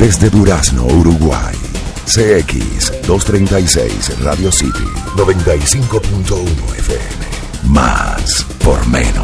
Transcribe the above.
Desde Durazno, Uruguay. CX236 Radio City 95.1 FM. Más por menos.